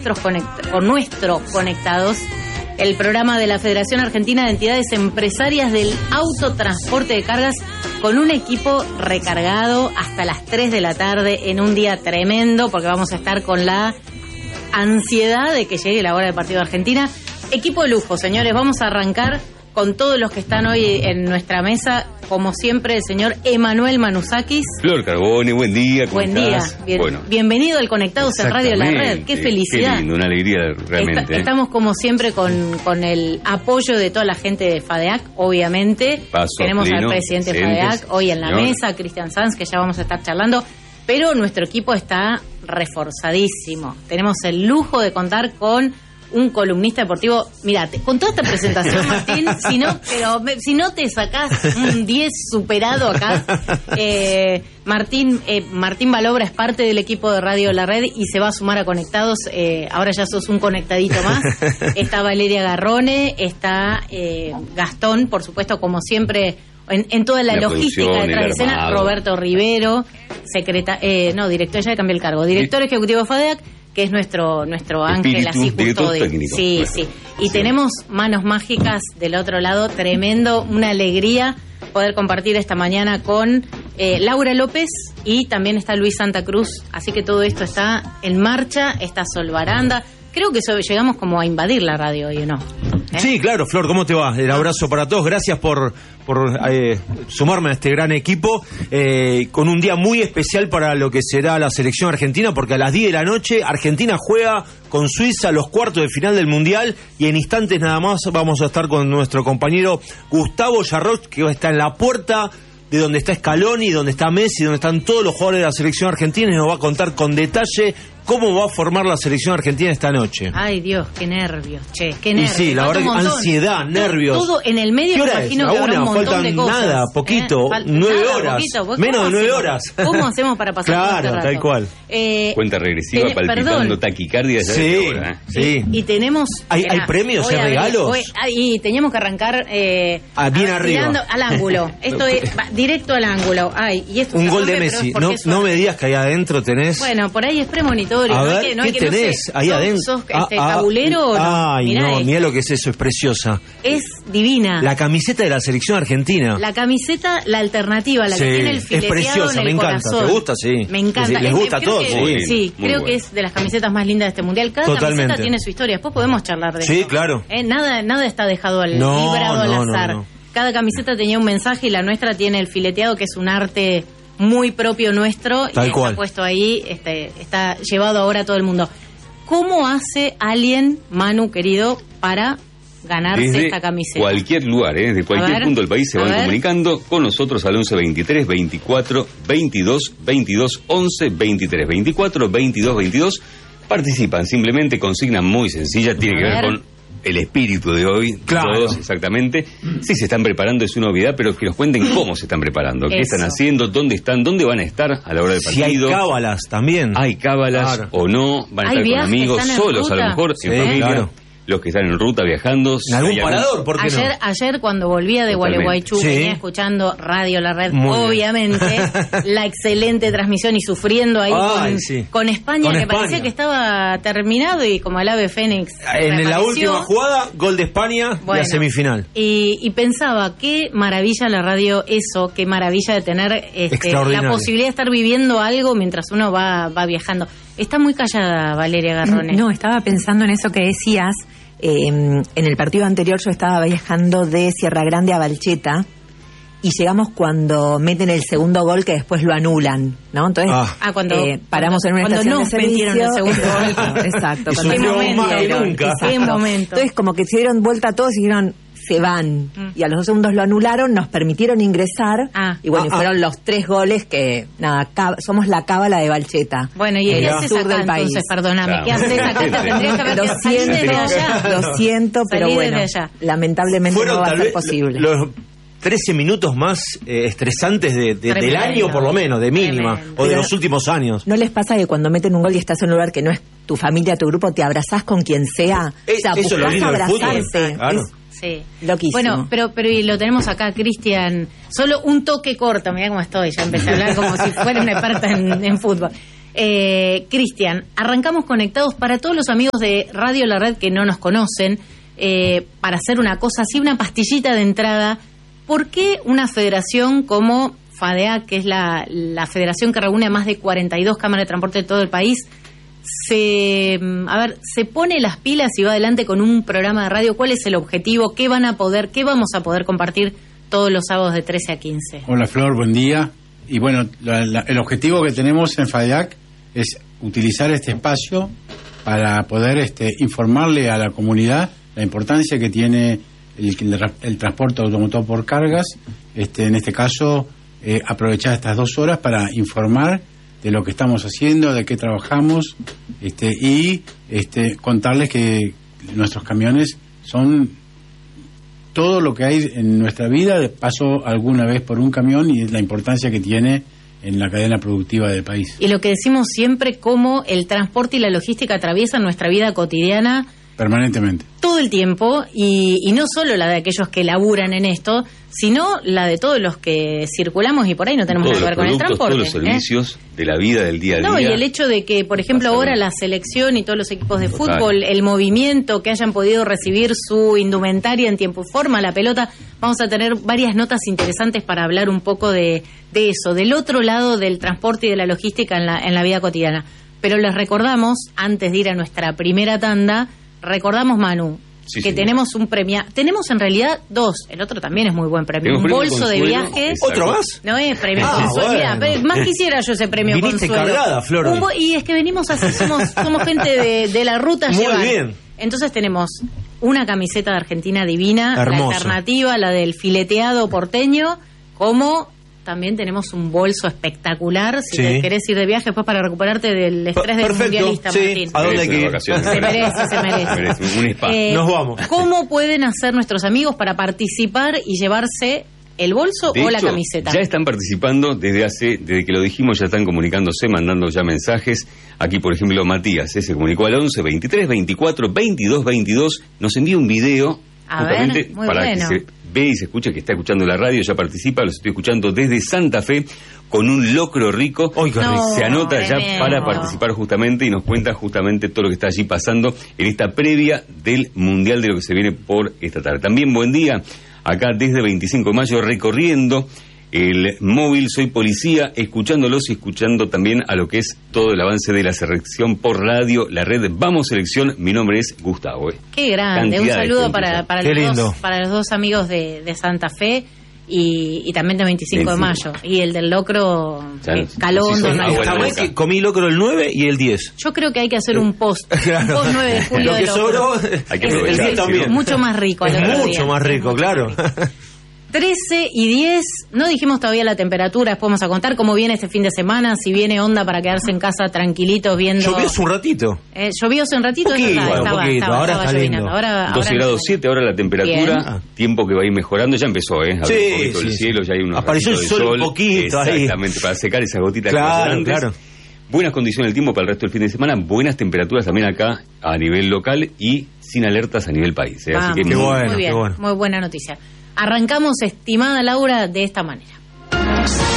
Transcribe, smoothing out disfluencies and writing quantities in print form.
con nuestro Conectados, el programa de la Federación Argentina de Entidades Empresarias del Autotransporte de Cargas, con un equipo recargado hasta las 3 de la tarde en un día tremendo, porque vamos a estar con la ansiedad de que llegue la hora del partido de Argentina. Equipo de lujo, señores, vamos a arrancar con todos los que están hoy en nuestra mesa. Como siempre, el señor Emanuel Manusakis. Flor Carbone, buen día. ¿Cómo estás? Bienvenido al Conectados en Radio La Red. Qué felicidad. Qué lindo, una alegría realmente. Estamos como siempre con el apoyo de toda la gente de FADEAC, obviamente. Tenemos al presidente de FADEAC hoy en la mesa, Cristian Sanz, que ya vamos a estar charlando. Pero nuestro equipo está reforzadísimo. Tenemos el lujo de contar con un columnista deportivo. Mirate, con toda esta presentación, Martín, si no te sacás un 10 superado acá, Martín Balobra es parte del equipo de Radio La Red y se va a sumar a Conectados. Ahora ya sos un conectadito más. Está Valeria Garrone, está Gastón, por supuesto, como siempre, en toda la logística detrás de escena, Roberto Rivero, director, ya cambié el cargo, director ejecutivo de FADEAC, que es nuestro ángel así custodio. Sí. Y tenemos manos mágicas del otro lado, tremendo, una alegría poder compartir esta mañana con Laura López, y también está Luis Santa Cruz, así que todo esto está en marcha, está Sol Baranda. Creo que llegamos como a invadir la radio hoy, ¿o no? Sí, claro, Flor, ¿cómo te va? El abrazo para todos, gracias por sumarme a este gran equipo, con un día muy especial para lo que será la selección argentina, porque a las 10 de la noche Argentina juega con Suiza los cuartos de final del Mundial, y en instantes nada más vamos a estar con nuestro compañero Gustavo Yarroch, que está en la puerta de donde está Scaloni, donde está Messi, donde están todos los jugadores de la selección argentina, y nos va a contar con detalle cómo va a formar la selección argentina esta noche. Ay, Dios, qué nervios, qué nervios. Y sí, la verdad, ansiedad, nervios. Todo en el medio, me imagino que habrá un montón faltan de cosas. Nada, poquito, 9 horas. Menos de 9 horas. ¿Cómo hacemos para pasar claro, este rato? Tal cual. Cuenta regresiva, palpitando, taquicardia. Sí. Y tenemos... ¿Hay premios, hay regalos? Y teníamos que arrancar... bien arriba. Al ángulo. Esto es directo al ángulo. Y esto un gol de Messi. No me digas que ahí adentro tenés... Bueno, por ahí es premonitorio. A ver, ¿qué tenés ahí adentro? ¿Sos tabulero o no? Ay, mirá lo que es eso, es preciosa. Es divina. La camiseta de la selección argentina. La camiseta, la alternativa, la que tiene el fileteado, es preciosa, en el encanta. corazón. ¿Te gusta? Sí. Me encanta. Les gusta a todos. Sí, creo que es de las camisetas más lindas de este mundial. Cada camiseta tiene su historia. Después podemos charlar de eso. Sí, claro. Nada está dejado librado al azar. No. Cada camiseta tenía un mensaje, y la nuestra tiene el fileteado, que es un arte muy propio nuestro. Tal cual. Está puesto ahí, está llevado ahora a todo el mundo. ¿Cómo hace alguien, Manu querido, para ganarse desde esta camiseta? Cualquier lugar, desde cualquier punto del país se van comunicando con nosotros al 11 23 24 22 22 11 23 24 22 22. Participan, simplemente consigna muy sencilla, tiene que ver con el espíritu de hoy, claro. Todos exactamente. Sí, se están preparando, es una novedad, pero que nos cuenten cómo se están preparando, qué están haciendo, dónde están, dónde van a estar a la hora del partido. Si hay cábalas también. Hay cábalas, claro. O no, van a estar con amigos, solos a lo mejor, en familia. Claro. Los que están en ruta viajando. ¿En algún parador? ¿Por qué ayer cuando volvía de Gualeguaychú, venía escuchando Radio La Red, obviamente, la excelente transmisión, y sufriendo ahí con España, que parecía que estaba terminado, y como el ave fénix en la última jugada, gol de España, la semifinal. Y pensaba, qué maravilla la radio, qué maravilla de tener la posibilidad de estar viviendo algo mientras uno va viajando. Está muy callada Valeria Garrone. No, estaba pensando en eso que decías. En el partido anterior yo estaba viajando de Sierra Grande a Valcheta, y llegamos cuando meten el segundo gol, que después lo anulan, ¿no? Entonces paramos en una estación de servicio. Metieron el segundo gol. Exacto. ¿Qué momento? Entonces como que se dieron vuelta todos y dijeron, se van. Y a los 2 segundos lo anularon, nos permitieron ingresar. Y bueno, fueron los 3 goles que, somos la cábala de Valcheta. Bueno, y ¿qué haces acá del país? Entonces, perdóname, ¿qué haces acá? Te tendrías que haber Lo siento, pero bueno, lamentablemente no va a ser posible. Los 13 minutos más estresantes del año, por lo menos, de mínima, o de los últimos años. ¿No les pasa que cuando meten un gol y estás en un lugar que no es tu familia, tu grupo, te abrazás con quien sea? Eso es lo lindo del fútbol. Claro. Sí. Loquísimo. Bueno, pero y lo tenemos acá, Cristian. Solo un toque corto, mirá cómo estoy, ya empecé a hablar como si fuera una experta en fútbol. Cristian, arrancamos conectados para todos los amigos de Radio La Red que no nos conocen, para hacer una cosa así, una pastillita de entrada. ¿Por qué una federación como FADEAC, que es la federación que reúne a más de 42 cámaras de transporte de todo el país, se pone las pilas y va adelante con un programa de radio? ¿Cuál es el objetivo? ¿Qué vamos a poder compartir todos los sábados de 13 a 15? Hola Flor, buen día. Y bueno, el objetivo que tenemos en FADEAC es utilizar este espacio para poder informarle a la comunidad la importancia que tiene el transporte automotor por cargas. En este caso, aprovechar estas 2 horas para informar de lo que estamos haciendo, de qué trabajamos, y contarles que nuestros camiones son todo lo que hay en nuestra vida. Paso alguna vez por un camión y la importancia que tiene en la cadena productiva del país. Y lo que decimos siempre, cómo el transporte y la logística atraviesan nuestra vida cotidiana permanentemente, todo el tiempo, y no solo la de aquellos que laburan en esto, sino la de todos los que circulamos y por ahí no tenemos nada que ver con el transporte. Todos los servicios de la vida del día a día. No, y el hecho de que, por ejemplo, ahora la selección y todos los equipos de fútbol, el movimiento, que hayan podido recibir su indumentaria en tiempo y forma, la pelota, vamos a tener varias notas interesantes para hablar un poco de eso, del otro lado del transporte y de la logística en la vida cotidiana. Pero les recordamos, antes de ir a nuestra primera tanda, recordamos, Manu, que tenemos un premio. Tenemos en realidad 2. El otro también es muy buen premio. Un bolso de viaje. ¿Otro más? No es premio consuelo. Bueno. Mira, más quisiera yo ese premio Viniste consuelo. Cargada, Flor. Y es que venimos así, somos gente de la ruta. Muy bien. Entonces tenemos una camiseta de Argentina divina, hermosa, la alternativa, la del fileteado porteño, como... También tenemos un bolso espectacular si te querés ir de viaje después para recuperarte del estrés del mundialista, Martín. ¿A dónde hay que ir? Se merece. Un espacio. Nos vamos. ¿Cómo pueden hacer nuestros amigos para participar y llevarse el bolso o la camiseta? Ya están participando desde que lo dijimos, ya están comunicándose, mandando ya mensajes. Aquí, por ejemplo, Matías se comunicó al 11 23 24 22 22. Nos envía un video justamente para que se ve y se escuche, que está escuchando la radio, ya participa. Los estoy escuchando desde Santa Fe con un locro rico. Se anota ya para participar justamente y nos cuenta justamente todo lo que está allí pasando en esta previa del Mundial, de lo que se viene por esta tarde. También buen día, acá desde 25 de mayo recorriendo el móvil, soy policía, escuchándolos y escuchando también a lo que es todo el avance de la selección por radio, la red Vamos Selección. Mi nombre es Gustavo. Qué grande, un saludo para los dos amigos de Santa Fe y también de 25 de mayo. Y el del locro, Calón. Comí locro el 9 y el 10. Yo creo que hay que hacer un post 9 de julio de locro. Hay que aprovechar, mucho más rico. Mucho más rico, claro. 13 y 10, no dijimos todavía la temperatura, después vamos a contar cómo viene este fin de semana, si viene onda para quedarse en casa tranquilitos viendo... Llovió hace un ratito. Llovió hace un ratito, ahora está lindo. 12 grados 7 ahora la temperatura, tiempo que va a ir mejorando, ya empezó, abrió un poquito el cielo, ya hay unos apareció el sol un poquito ahí. Exactamente, para secar esas gotitas que pasan antes. Claro. Buenas condiciones del tiempo para el resto del fin de semana, buenas temperaturas también acá a nivel local y sin alertas a nivel país. Así que muy bien, muy buena noticia. Arrancamos, estimada Laura, de esta manera.